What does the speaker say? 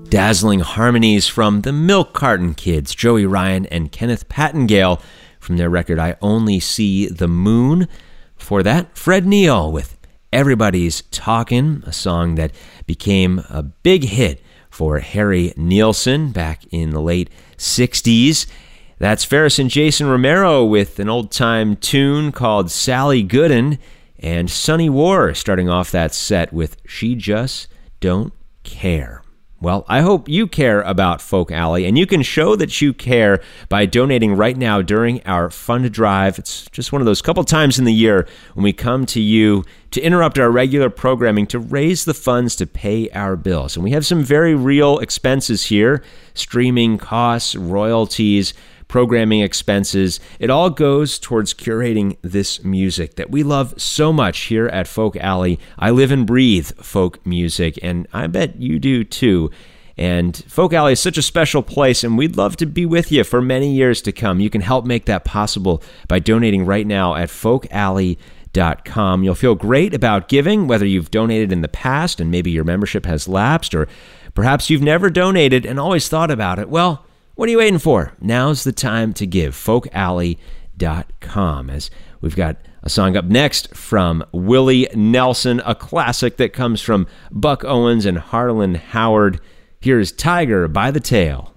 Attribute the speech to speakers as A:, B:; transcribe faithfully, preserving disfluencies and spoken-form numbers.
A: Dazzling harmonies from the Milk Carton Kids, Joey Ryan and Kenneth Pattengale, from their record I Only See the Moon. Before that, Fred Neil with Everybody's Talkin', a song that became a big hit for Harry Nilsson back in the late sixties. That's Ferris and Jason Romero with an old-time tune called Sally Gooden, and Sonny War starting off that set with She Just Don't Care. Well, I hope you care about Folk Alley, and you can show that you care by donating right now during our fund drive. It's just one of those couple times in the year when we come to you to interrupt our regular programming to raise the funds to pay our bills. And we have some very real expenses here: streaming costs, royalties, programming expenses. It all goes towards curating this music that we love so much here at Folk Alley. I live and breathe folk music, and I bet you do too. And Folk Alley is such a special place, and we'd love to be with you for many years to come. You can help make that possible by donating right now at folk alley dot com. You'll feel great about giving, whether you've donated in the past and maybe your membership has lapsed, or perhaps you've never donated and always thought about it. Well, what are you waiting for? Now's the time to give. folk alley dot com. As we've got a song up next from Willie Nelson, a classic that comes from Buck Owens and Harlan Howard. Here's Tiger by the Tail.